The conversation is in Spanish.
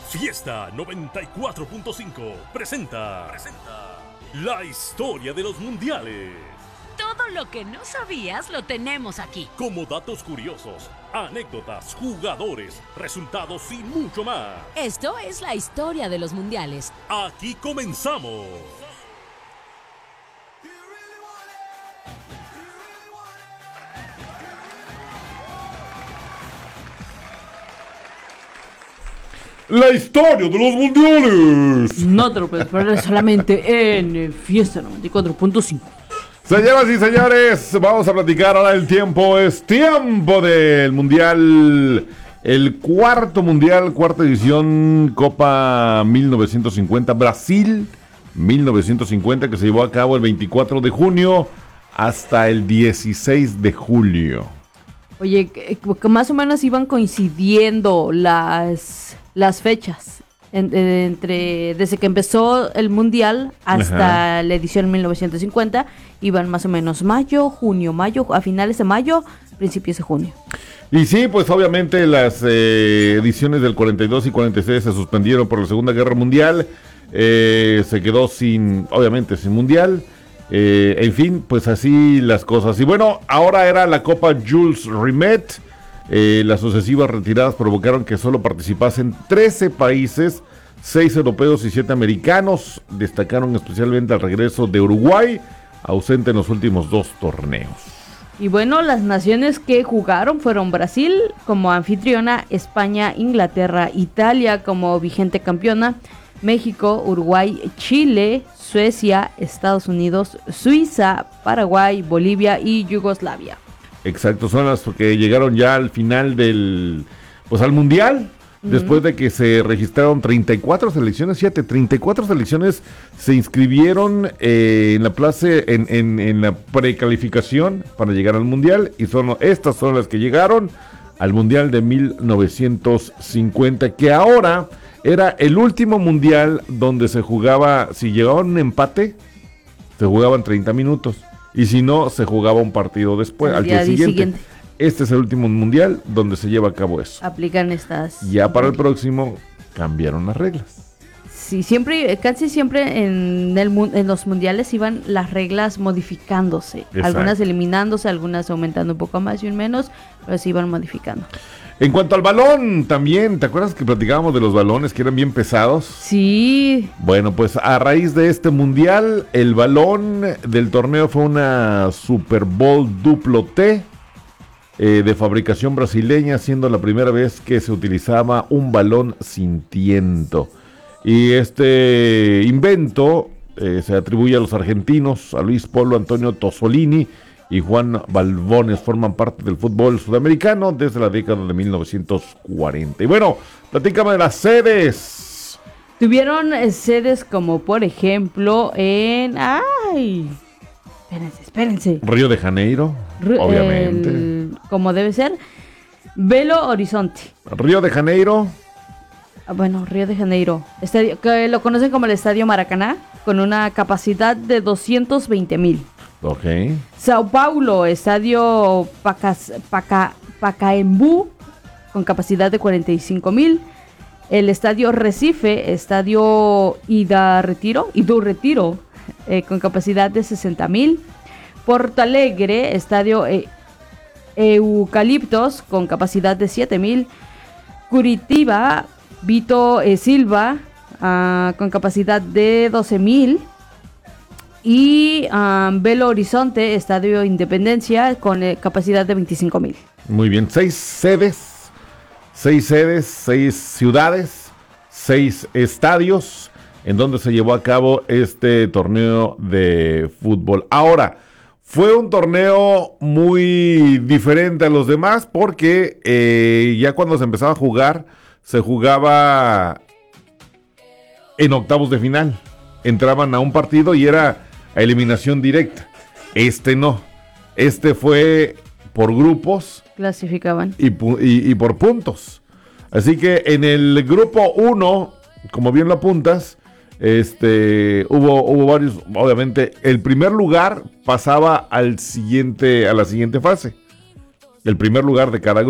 Fiesta 94.5 presenta la historia de los mundiales. Todo lo que no sabías lo tenemos aquí. Como datos curiosos, anécdotas, jugadores, resultados y mucho más. Esto es la historia de los mundiales. Aquí comenzamos. La historia de los mundiales. No te lo puedes perder solamente en Fiesta 94.5. Señoras y señores, vamos a platicar ahora. El tiempo es tiempo del mundial. El cuarto mundial, cuarta edición, Copa 1950, Brasil 1950, que se llevó a cabo el 24 de junio hasta el 16 de julio. Oye, que más o menos iban coincidiendo las fechas desde que empezó el mundial hasta la edición 1950, iban más o menos mayo, a finales de mayo, principios de junio. Y sí, pues obviamente las ediciones del 42 y 46 se suspendieron por la Segunda Guerra Mundial, se quedó sin mundial, en fin, pues así las cosas. Y bueno, ahora era la Copa Jules Rimet. Las sucesivas retiradas provocaron que solo participasen 13 países, 6 europeos y 7 americanos. Destacaron especialmente el regreso de Uruguay, ausente en los últimos 2 torneos. Y bueno, las naciones que jugaron fueron Brasil como anfitriona, España, Inglaterra, Italia como vigente campeona, México, Uruguay, Chile, Suecia, Estados Unidos, Suiza, Paraguay, Bolivia y Yugoslavia. Exacto, son las que llegaron ya al final al mundial, después de que se registraron 34 selecciones, 34 selecciones se inscribieron en la precalificación para llegar al mundial, y estas son las que llegaron al mundial de 1950, que ahora era el último mundial donde se jugaba, si llegaba un empate, se jugaban 30 minutos. Y si no, se jugaba un partido después, al día siguiente. Este es el último mundial donde se lleva a cabo eso. Aplican estas. Ya para el próximo cambiaron las reglas. Sí, casi siempre en los mundiales iban las reglas modificándose. Exacto. Algunas eliminándose, algunas aumentando un poco más y un menos, pero se iban modificando. En cuanto al balón, también, ¿te acuerdas que platicábamos de los balones que eran bien pesados? Sí. Bueno, pues a raíz de este mundial, el balón del torneo fue una Super Bowl duplo T de fabricación brasileña, siendo la primera vez que se utilizaba un balón sin tiento. Y este invento se atribuye a los argentinos, a Luis Polo Antonio Tosolini y Juan Balbones. Forman parte del fútbol sudamericano desde la década de 1940. Y bueno, platícame de las sedes. Tuvieron sedes como, por ejemplo, Espérense. Río de Janeiro, obviamente. Como debe ser. Belo Horizonte. Río de Janeiro. Bueno, Río de Janeiro. Estadio, que lo conocen como el Estadio Maracaná, con una capacidad de 220,000. Ok. Sao Paulo, Estadio Pacaembu, con capacidad de 45,000. El Estadio Recife, Estadio Idu Retiro, con capacidad de 60,000. Porto Alegre, Estadio Eucaliptos, con capacidad de 7,000. Curitiba, Vito Silva, con capacidad de 12,000. Y Belo Horizonte, Estadio Independencia, con capacidad de 25,000. Muy bien, 6 sedes, 6 ciudades, 6 estadios en donde se llevó a cabo este torneo de fútbol. Ahora, fue un torneo muy diferente a los demás porque ya cuando se empezaba a jugar, se jugaba en octavos de final. Entraban a un partido y era a eliminación directa. Este no. Este fue por grupos. Clasificaban. Y por puntos. Así que en el grupo 1, como bien lo apuntas, hubo varios. Obviamente, el primer lugar pasaba a la siguiente fase. El primer lugar de cada grupo.